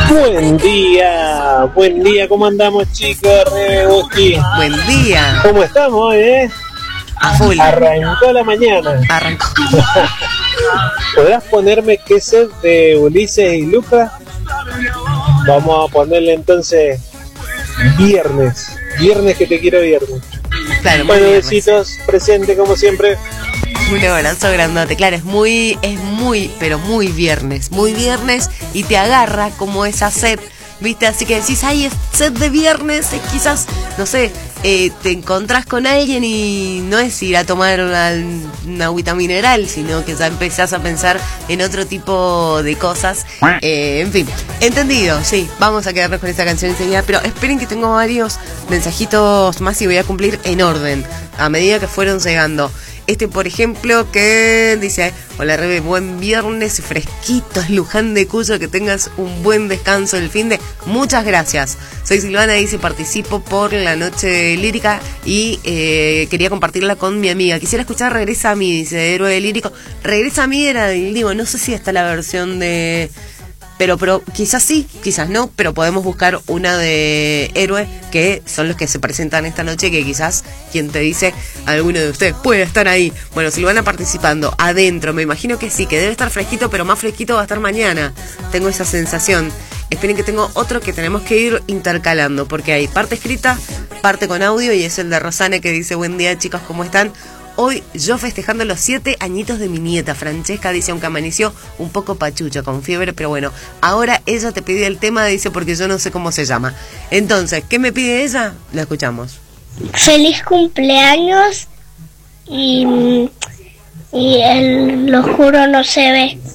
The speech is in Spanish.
Buen día, ¿cómo andamos, chicos? Buen día. ¿Cómo estamos hoy, A full. Arrancó la mañana. Arrancó. ¿Podrás ponerme qué set de Ulises y Lucas? Vamos a ponerle entonces viernes que te quiero viernes. Claro, bueno, besitos, presente como siempre. Un abrazo grandote, claro, es muy, pero muy viernes, y te agarra como esa sed, ¿viste? Así que decís, ay, es sed de viernes, es quizás, no sé, te encontrás con alguien y no es ir a tomar una agüita mineral, sino que ya empezás a pensar en otro tipo de cosas. En fin, entendido, sí, vamos a quedarnos con esta canción enseguida, pero esperen que tengo varios mensajitos más y voy a cumplir en orden, a medida que fueron llegando. Por ejemplo, que dice: hola Rebe, buen viernes, fresquito, es Luján de Cuyo, que tengas un buen descanso el fin de... Muchas gracias. Soy Silvana, dice, participo por la noche lírica y quería compartirla con mi amiga. Quisiera escuchar Regresa a mí, dice, héroe lírico. Regresa a mí era, digo, no sé si está la versión de... Pero quizás sí, quizás no, pero podemos buscar una de Héroe, que son los que se presentan esta noche, que quizás quien te dice, alguno de ustedes puede estar ahí. Bueno, si lo van a participando adentro, me imagino que sí, que debe estar fresquito, pero más fresquito va a estar mañana. Tengo esa sensación. Esperen que tengo otro que tenemos que ir intercalando, porque hay parte escrita, parte con audio, y es el de Rosana, que dice: buen día, chicos, ¿cómo están? Hoy yo festejando los 7 añitos de mi nieta. Francesca dice, aunque amaneció un poco pachucha, con fiebre, pero bueno, ahora ella te pide el tema, dice, porque yo no sé cómo se llama. Entonces, ¿qué me pide ella? La escuchamos. Feliz cumpleaños y lo juro no se ve.